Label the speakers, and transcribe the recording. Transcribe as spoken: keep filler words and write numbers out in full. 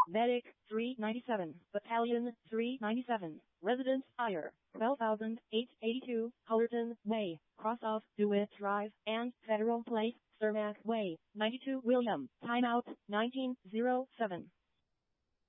Speaker 1: Medic, three ninety-seven. Battalion, three ninety-seven. Residence, Fire, twelve thousand eight hundred eighty-two, Hullerton Way, Cross off DeWitt Drive, and Federal Place, Cermak Way, ninety-two William. Timeout, nineteen oh seven.